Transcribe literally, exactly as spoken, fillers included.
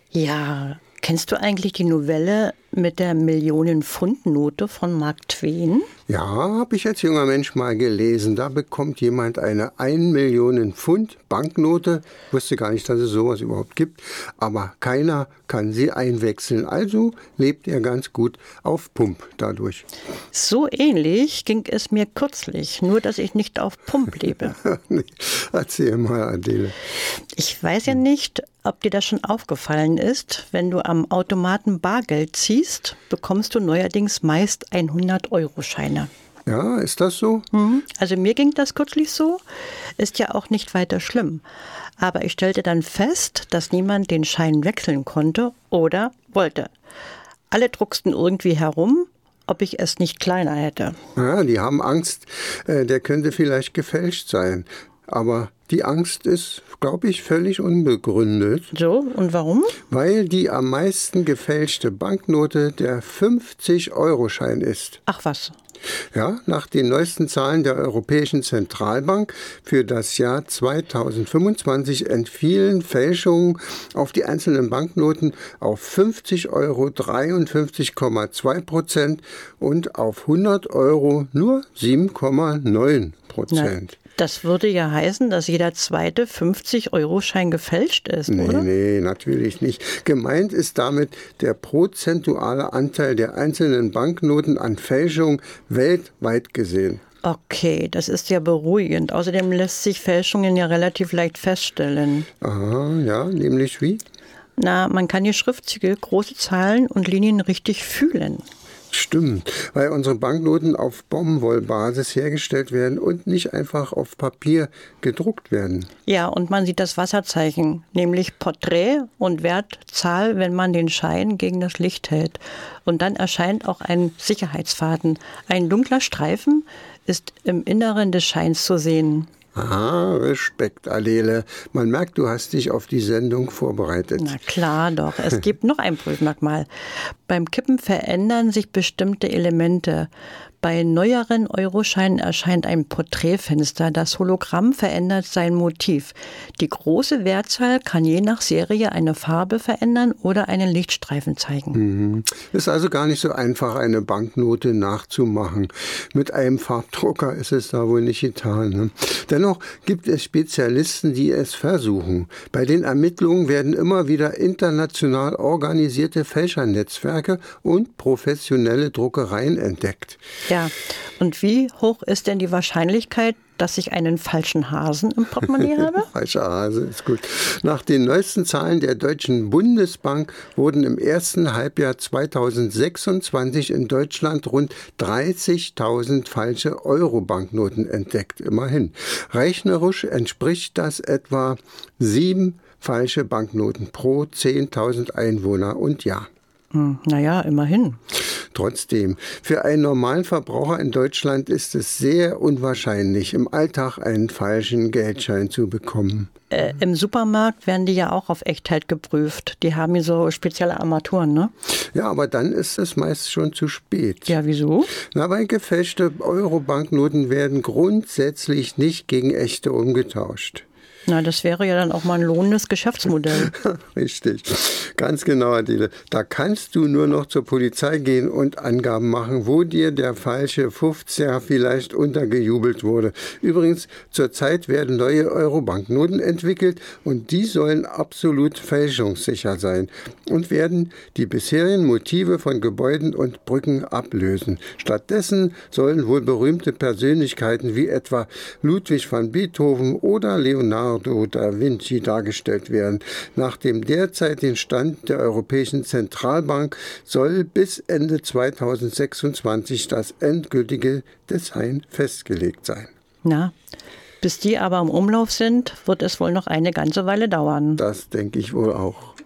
Ja, kennst du eigentlich die Novelle mit der Millionen-Pfund-Note von Mark Twain? Ja, habe ich als junger Mensch mal gelesen. Da bekommt jemand eine ein Millionen Pfund Banknote. Ich wusste gar nicht, dass es sowas überhaupt gibt. Aber keiner kann sie einwechseln. Also lebt er ganz gut auf Pump dadurch. So ähnlich ging es mir kürzlich, nur dass ich nicht auf Pump lebe. Nee, erzähl mal, Adele. Ich weiß ja nicht, ob dir das schon aufgefallen ist. Wenn du am Automaten Bargeld ziehst, bekommst du neuerdings meist hundert-Euro-Scheine. Ja, ist das so? Mhm. Also mir ging das kürzlich so. Ist ja auch nicht weiter schlimm. Aber ich stellte dann fest, dass niemand den Schein wechseln konnte oder wollte. Alle drucksten irgendwie herum, ob ich es nicht kleiner hätte. Ja, die haben Angst, äh, der könnte vielleicht gefälscht sein. Aber die Angst ist, glaube ich, völlig unbegründet. So, und warum? Weil die am meisten gefälschte Banknote der fünfzig-Euro-Schein ist. Ach was. Ja, nach den neuesten Zahlen der Europäischen Zentralbank für das Jahr zweitausendfünfundzwanzig entfielen Fälschungen auf die einzelnen Banknoten auf fünfzig Euro dreiundfünfzig Komma zwei Prozent und auf hundert Euro nur sieben Komma neun Prozent. Das würde ja heißen, dass jeder zweite fünfzig-Euro-Schein gefälscht ist, nee, oder? Nee, natürlich nicht. Gemeint ist damit der prozentuale Anteil der einzelnen Banknoten an Fälschung weltweit gesehen. Okay, das ist ja beruhigend. Außerdem lässt sich Fälschungen ja relativ leicht feststellen. Aha, ja, nämlich wie? Na, man kann die Schriftzüge, große Zahlen und Linien richtig fühlen. Stimmt, weil unsere Banknoten auf Baumwollbasis hergestellt werden und nicht einfach auf Papier gedruckt werden. Ja, und man sieht das Wasserzeichen, nämlich Porträt und Wertzahl, wenn man den Schein gegen das Licht hält. Und dann erscheint auch ein Sicherheitsfaden. Ein dunkler Streifen ist im Inneren des Scheins zu sehen. Ah, Respekt, Adele. Man merkt, du hast dich auf die Sendung vorbereitet. Na klar doch. Es gibt noch ein Prüfmerkmal. Beim Kippen verändern sich bestimmte Elemente. Bei neueren Euroscheinen erscheint ein Porträtfenster. Das Hologramm verändert sein Motiv. Die große Wertzahl kann je nach Serie eine Farbe verändern oder einen Lichtstreifen zeigen. Mhm. Ist also gar nicht so einfach, eine Banknote nachzumachen. Mit einem Farbdrucker ist es da wohl nicht getan. Ne? Dennoch gibt es Spezialisten, die es versuchen. Bei den Ermittlungen werden immer wieder international organisierte Fälschernetzwerke und professionelle Druckereien entdeckt. Ja, und wie hoch ist denn die Wahrscheinlichkeit, dass ich einen falschen Hasen im Portemonnaie habe? Falscher Hase, ist gut. Nach den neuesten Zahlen der Deutschen Bundesbank wurden im ersten Halbjahr zweitausendsechsundzwanzig in Deutschland rund dreißigtausend falsche Euro-Banknoten entdeckt. Immerhin. Rechnerisch entspricht das etwa sieben falsche Banknoten pro zehntausend Einwohner und Jahr. Hm, naja, immerhin. Trotzdem, für einen normalen Verbraucher in Deutschland ist es sehr unwahrscheinlich, im Alltag einen falschen Geldschein zu bekommen. Äh, Im Supermarkt werden die ja auch auf Echtheit geprüft. Die haben hier so spezielle Armaturen, ne? Ja, aber dann ist es meist schon zu spät. Ja, wieso? Na, weil gefälschte Euro-Banknoten werden grundsätzlich nicht gegen echte umgetauscht. Na, das wäre ja dann auch mal ein lohnendes Geschäftsmodell. Richtig, ganz genau, Adele. Da kannst du nur noch zur Polizei gehen und Angaben machen, wo dir der falsche Fünfziger vielleicht untergejubelt wurde. Übrigens, zurzeit werden neue Euro-Banknoten entwickelt und die sollen absolut fälschungssicher sein und werden die bisherigen Motive von Gebäuden und Brücken ablösen. Stattdessen sollen wohl berühmte Persönlichkeiten wie etwa Ludwig van Beethoven oder Leonardo da Vinci dargestellt werden. Nach dem derzeitigen Stand der Europäischen Zentralbank soll bis Ende zweitausendsechsundzwanzig das endgültige Design festgelegt sein. Na, bis die aber im Umlauf sind, wird es wohl noch eine ganze Weile dauern. Das denke ich wohl auch.